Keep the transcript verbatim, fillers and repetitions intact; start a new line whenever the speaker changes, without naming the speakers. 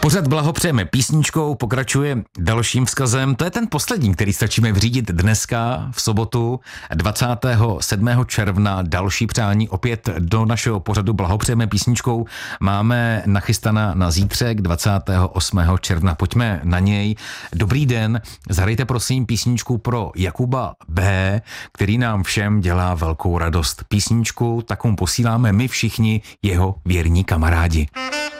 Pořad blahopřejeme písničkou, pokračuje dalším vzkazem. To je ten poslední, který stačíme vřídit dneska v sobotu dvacátého sedmého června. Další přání opět do našeho pořadu blahopřejeme písničkou. Máme nachystaná na zítřek dvacátého osmého června. Pojďme na něj. Dobrý den, zahrajte prosím písničku pro Jakuba B., který nám všem dělá velkou radost. Písničku takovou posíláme my všichni jeho věrní kamarádi.